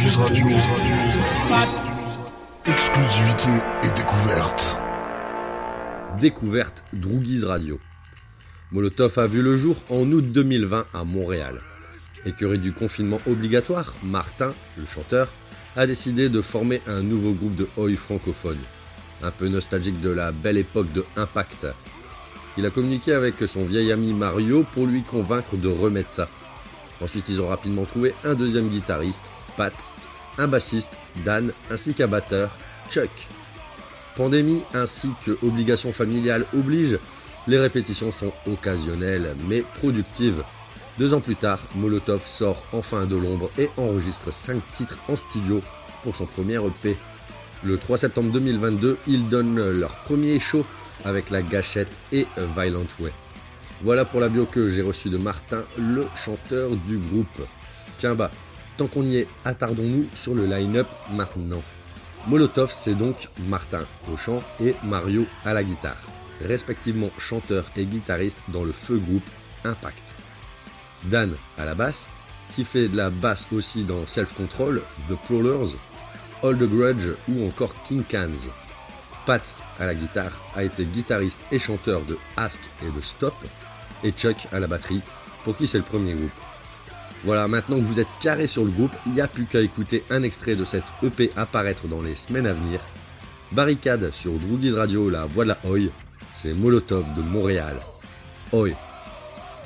Droogies Radio. Exclusivité et découverte. Découverte Droogies Radio. Molotov a vu le jour en août 2020 à Montréal. Écœuré du confinement obligatoire, Martin, le chanteur, a décidé de former un nouveau groupe de oi francophone. Un peu nostalgique de la belle époque de Impact. Il a communiqué avec son vieil ami Mario pour lui convaincre de remettre ça. Ensuite, ils ont rapidement trouvé un deuxième guitariste, Pat, un bassiste, Dan, ainsi qu'un batteur, Chuck. Pandémie ainsi que obligation familiale oblige, les répétitions sont occasionnelles mais productives. 2 ans plus tard, Molotov sort enfin de l'ombre et enregistre 5 titres en studio pour son premier EP. Le 3 septembre 2022, ils donnent leur premier show avec La Gâchette et A Violent Way. Voilà pour la bio que j'ai reçue de Martin, le chanteur du groupe. Tiens tant qu'on y est, attardons-nous sur le line-up maintenant. Molotov, c'est donc Martin au chant et Mario à la guitare, respectivement chanteur et guitariste dans le feu groupe Impact. Dan à la basse, qui fait de la basse aussi dans Self Control, The Prowlers, Hold the Grudge ou encore King Cans. Pat à la guitare a été guitariste et chanteur de Ask et de Stop, et Chuck à la batterie, pour qui c'est le premier groupe. Voilà, maintenant que vous êtes carré sur le groupe, il n'y a plus qu'à écouter un extrait de cette EP apparaître dans les semaines à venir. Barricade sur Droogies Radio, la voix de la oi, c'est Molotov de Montréal. Oi.